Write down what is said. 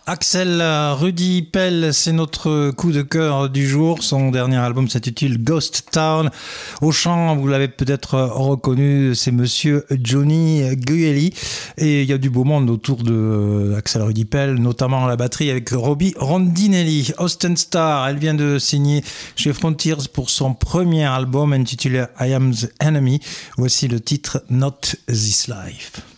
Axel Rudi Pell, c'est notre coup de cœur du jour. Son dernier album s'intitule Ghost Town. Au chant, vous l'avez peut-être reconnu, c'est monsieur Johnny Gueli. Et il y a du beau monde autour de Axel Rudi Pell, notamment à la batterie avec Robbie Rondinelli. Austin Starr, elle vient de signer chez Frontiers pour son premier album intitulé I Am the Enemy. Voici le titre Not This Life.